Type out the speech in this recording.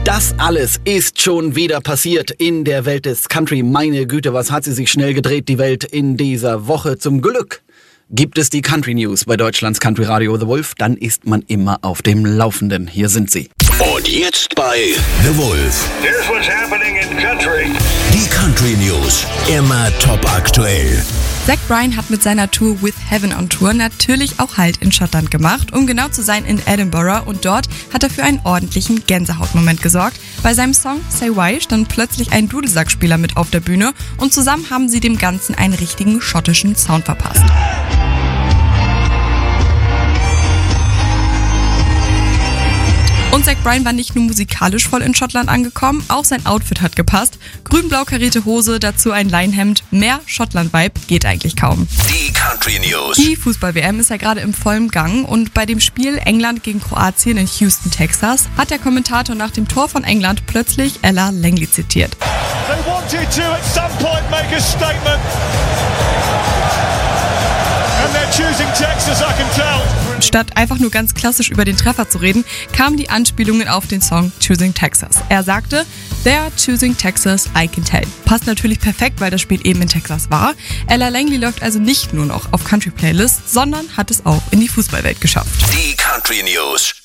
Das alles ist schon wieder passiert in der Welt des Country. Meine Güte, was hat sie sich schnell gedreht, die Welt in dieser Woche. Zum Glück gibt es die Country News bei Deutschlands Country Radio The Wolf. Dann ist man immer auf dem Laufenden. Hier sind sie. Und jetzt bei The Wolf. Here's what's happening in country. Die Country News. Immer top aktuell. Zach Bryan hat mit seiner Tour With Heaven on Tour natürlich auch Halt in Schottland gemacht, um genau zu sein in Edinburgh, und dort hat er für einen ordentlichen Gänsehautmoment gesorgt. Bei seinem Song Say Why stand plötzlich ein Dudelsackspieler mit auf der Bühne und zusammen haben sie dem Ganzen einen richtigen schottischen Sound verpasst. Und Zach Bryan war nicht nur musikalisch voll in Schottland angekommen, auch sein Outfit hat gepasst. Grün-blau karierte Hose, dazu ein Leinenhemd. Mehr Schottland-Vibe geht eigentlich kaum. Die Country News. Die Fußball-WM ist ja gerade im vollen Gang und bei dem Spiel England gegen Kroatien in Houston, Texas, hat der Kommentator nach dem Tor von England plötzlich Ella Langley zitiert. They wanted to at some point make a statement. And they're choosing Texas, I can tell. Statt einfach nur ganz klassisch über den Treffer zu reden, kamen die Anspielungen auf den Song Choosing Texas. Er sagte, "They are choosing Texas, I can tell." Passt natürlich perfekt, weil das Spiel eben in Texas war. Ella Langley läuft also nicht nur noch auf Country-Playlists, sondern hat es auch in die Fußballwelt geschafft. Die Country News.